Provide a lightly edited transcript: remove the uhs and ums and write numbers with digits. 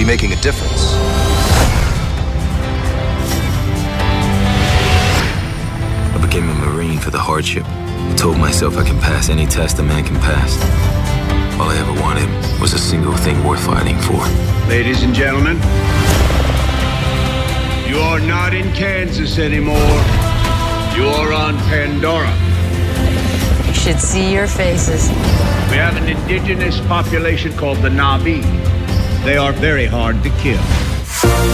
be making a difference. I became a Marine for the hardship. I told myself I can pass any test a man can pass. All I ever wanted was a single thing worth fighting for. Ladies and gentlemen, you are not in Kansas anymore. You are on Pandora. You should see your faces. We have an indigenous population called the Na'vi. They are very hard to kill.